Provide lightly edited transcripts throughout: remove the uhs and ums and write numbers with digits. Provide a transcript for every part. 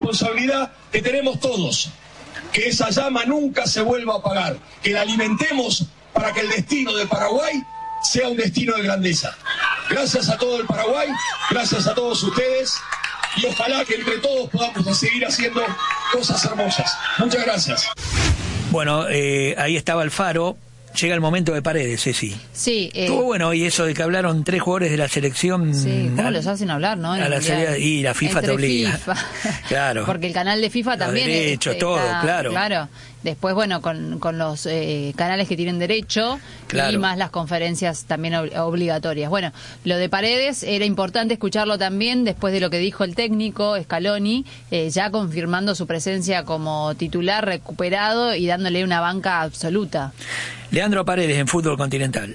responsabilidad que tenemos todos, que esa llama nunca se vuelva a apagar, que la alimentemos para que el destino de Paraguay sea un destino de grandeza. Gracias a todo el Paraguay, gracias a todos ustedes, y ojalá que entre todos podamos seguir haciendo cosas hermosas. Muchas gracias. Bueno, ahí estaba Alfaro. Llega el momento de Paredes, Ceci. Sí. Estuvo bueno, y eso de que hablaron 3 jugadores de la selección. Sí, ¿cómo los hacen hablar, no? A la salida, y la FIFA te obliga. FIFA. Claro. Porque el canal de FIFA también. Los derechos, todo, claro. Claro. Después, bueno, con los canales que tienen derecho, claro, y más las conferencias también obligatorias. Bueno, lo de Paredes era importante escucharlo también después de lo que dijo el técnico Scaloni, ya confirmando su presencia como titular recuperado y dándole una banca absoluta. Leandro Paredes en Fútbol Continental.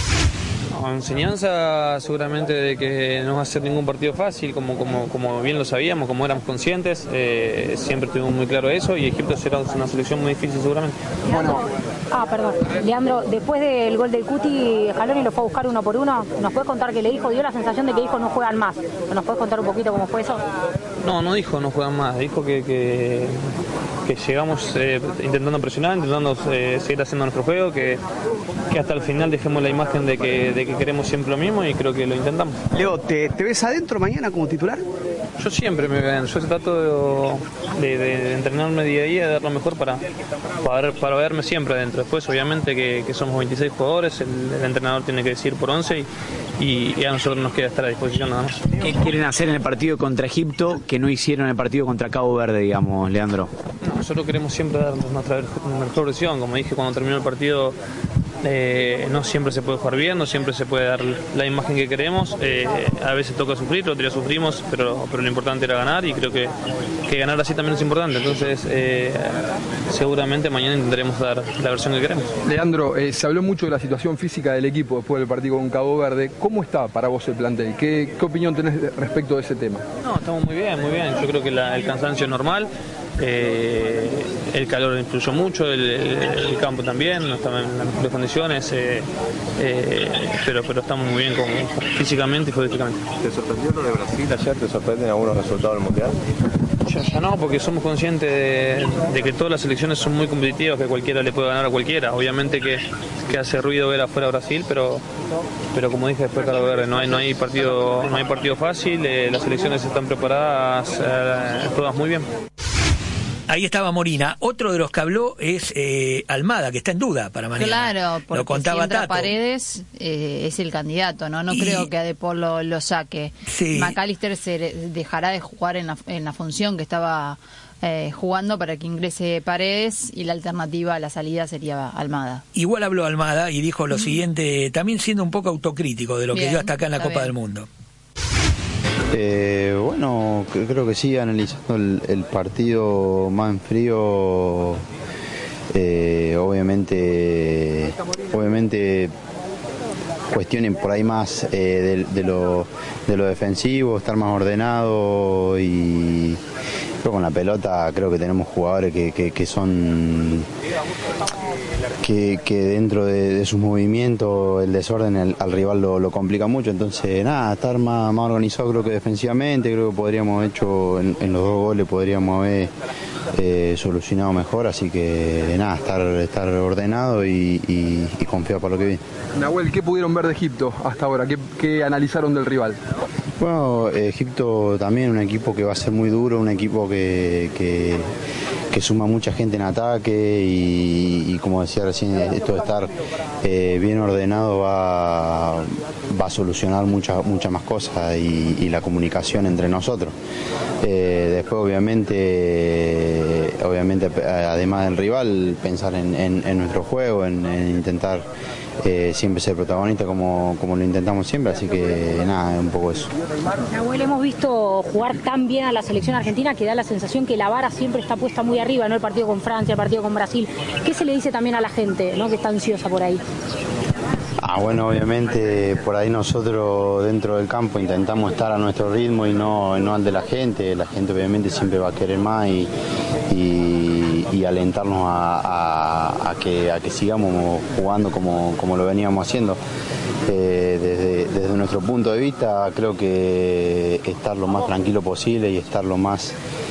Enseñanza seguramente de que no va a ser ningún partido fácil, como bien lo sabíamos, como éramos conscientes, siempre tuvimos muy claro eso, y Egipto será una selección muy difícil seguramente. Bueno. Perdón. Leandro, después del gol del Cuti, Scaloni lo fue a buscar uno por uno. ¿Nos puedes contar qué le dijo? Dio la sensación de que dijo no juegan más. ¿Nos puedes contar un poquito cómo fue eso? No dijo no juegan más, dijo que llegamos intentando presionar, intentando seguir haciendo nuestro juego, que hasta el final dejemos la imagen de que queremos siempre lo mismo, y creo que lo intentamos. Leo, ¿te ves adentro mañana como titular? Yo siempre me veo adentro, yo trato de entrenarme día a día, de dar lo mejor para verme siempre adentro. Después obviamente que somos 26 jugadores, el entrenador tiene que decir por 11 y a nosotros nos queda estar a disposición nada más. ¿Qué quieren hacer en el partido contra Egipto que no hicieron en el partido contra Cabo Verde, digamos, Leandro? Nosotros queremos siempre dar nuestra mejor versión, como dije cuando terminó el partido. No siempre se puede jugar bien, no siempre se puede dar la imagen que queremos, a veces toca sufrir, otro día sufrimos, pero lo importante era ganar, y creo que ganar así también es importante. Entonces seguramente mañana intentaremos dar la versión que queremos. Leandro, se habló mucho de la situación física del equipo después del partido con Cabo Verde. ¿Cómo está para vos el plantel? ¿Qué opinión tenés respecto de ese tema? No, estamos muy bien, yo creo que el cansancio es normal. El calor influyó mucho, el campo también, no estaba en las mejores condiciones, pero estamos muy bien físicamente y futbolísticamente. ¿Te sorprendió lo de Brasil ayer? ¿Te sorprenden algunos resultados del Mundial? Ya no, porque somos conscientes de que todas las selecciones son muy competitivas, que cualquiera le puede ganar a cualquiera. Obviamente que hace ruido ver afuera a Brasil, pero como dije después de Cabo Verde, no hay partido fácil, las selecciones están preparadas todas muy bien. Ahí estaba Molina. Otro de los que habló es Almada, que está en duda para mañana. Claro, porque lo contaba si entra Tato. Paredes es el candidato, ¿no? No creo que a De Paul lo saque. Sí. McAllister se dejará de jugar en la función que estaba jugando para que ingrese Paredes, y la alternativa a la salida sería Almada. Igual habló Almada y dijo lo siguiente, también siendo un poco autocrítico de lo que dio hasta acá en la Copa del Mundo. Bueno, creo que sí, analizando el partido más en frío, obviamente cuestiones por ahí más de lo defensivo, estar más ordenado, y pero con la pelota creo que tenemos jugadores que son que dentro de sus movimientos el desorden al rival lo complica mucho. Entonces estar más organizado creo que defensivamente, creo que podríamos haber hecho en los 2 goles, podríamos haber solucionado mejor, así que estar ordenado y confiado para lo que viene. Nahuel, ¿qué pudieron ver de Egipto hasta ahora? ¿Qué analizaron del rival? Bueno, Egipto también un equipo que va a ser muy duro, un equipo que suma mucha gente en ataque, y como decía recién, esto de estar bien ordenado va a solucionar muchas más cosas, y la comunicación entre nosotros. Después obviamente además del rival, pensar en nuestro juego, en intentar siempre ser protagonista como lo intentamos siempre, así que un poco eso. Nahuel, hemos visto jugar tan bien a la selección argentina que da la sensación que la vara siempre está puesta muy arriba, ¿no? El partido con Francia, el partido con Brasil. ¿Qué se le dice también a la gente, ¿no?, que está ansiosa por ahí? Bueno, obviamente por ahí nosotros dentro del campo intentamos estar a nuestro ritmo y no al de la gente. La gente obviamente siempre va a querer más y alentarnos a que sigamos jugando como lo veníamos haciendo. Desde nuestro punto de vista creo que estar lo más tranquilo posible y estar lo más